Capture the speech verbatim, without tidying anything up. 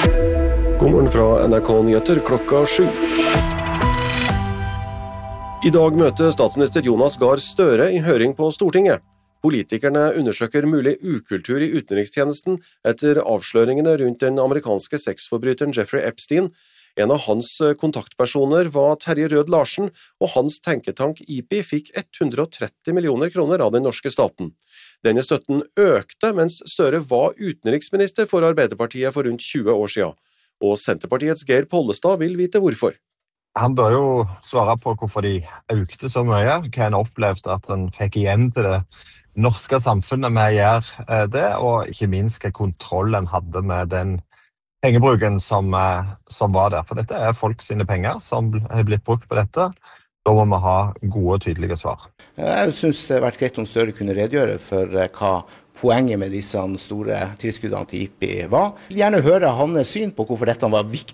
God morgen fra N R K Nyheter klokka sju. I dag møter statsminister Jonas Gahr Støre i høring på Stortinget. Politikerne undersøker mulig ukultur i utenrikstjenesten etter avsløringene rundt den amerikanske sexforbryteren Jeffrey Epstein. En av hans kontaktpersoner var Terje Rød Larsen, og hans tenketank I P I fikk hundre og tretti millioner kroner av den norske staten. Denne støtten økte mens Støre var utenriksminister for Arbeiderpartiet for rundt tjue år siden. Og Senterpartiets Geir Pollestad vil vite hvorfor. Han bør jo svare på hvorfor de økte så mye, hva han opplevde at han fikk igjen til det norske samfunnet med å gjøre det, og ikke minst hva kontroll han hadde med den pengebruken som, som var der. For dette er folk sine penger som har blitt brukt på dette. Da må vi ha gode og tydelige svar. Jeg synes det har vært greit om Støre kunne redegjøre for hva poenget med disse store tilskuddene til I P I var. Jeg vil gjerne høre hans syn på hvorfor dette var viktig